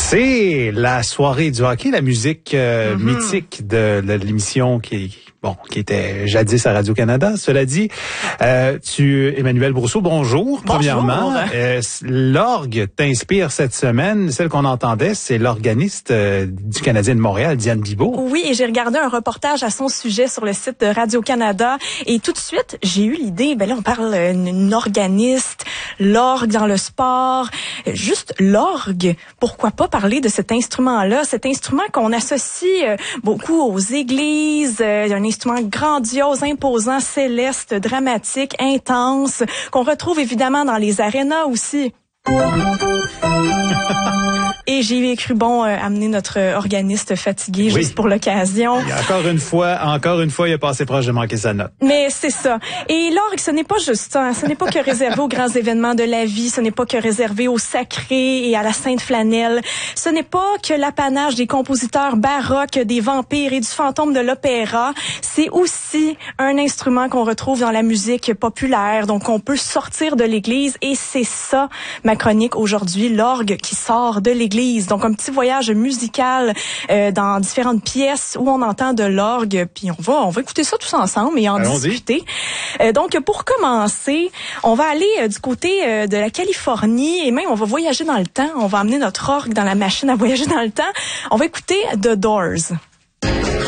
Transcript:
C'est la soirée du hockey, la musique mythique de l'émission qui était jadis à Radio-Canada. Cela dit, Emmanuel Brousseau, bonjour. Premièrement, l'orgue t'inspire cette semaine. Celle qu'on entendait, c'est l'organiste du Canadien de Montréal, Diane Bibeau. Oui, et j'ai regardé un reportage à son sujet sur le site de Radio-Canada. Et tout de suite, j'ai eu l'idée, là, on parle d'une organiste, l'orgue dans le sport. Juste l'orgue. Pourquoi pas parler de cet instrument-là? Cet instrument qu'on associe beaucoup aux églises, un instrument grandiose, imposant, céleste, dramatique, intense, qu'on retrouve évidemment dans les arénas aussi. Et j'ai cru bon amener notre organiste fatigué juste pour l'occasion. Encore une fois, il a passé proche de manquer sa note. Mais c'est ça. Et l'orgue, ce n'est pas juste ça. Ce n'est pas que réservé aux grands événements de la vie. Ce n'est pas que réservé au sacré et à la sainte flanelle. Ce n'est pas que l'apanage des compositeurs baroques, des vampires et du fantôme de l'opéra. C'est aussi un instrument qu'on retrouve dans la musique populaire. Donc, on peut sortir de l'église et c'est ça, ma chronique aujourd'hui, l'orgue qui sort de l'église. Donc, un petit voyage musical dans différentes pièces où on entend de l'orgue. Puis on va écouter ça tous ensemble et en discuter. Donc, pour commencer, on va aller du côté de la Californie et même on va voyager dans le temps. On va amener notre orgue dans la machine à voyager dans le temps. On va écouter The Doors.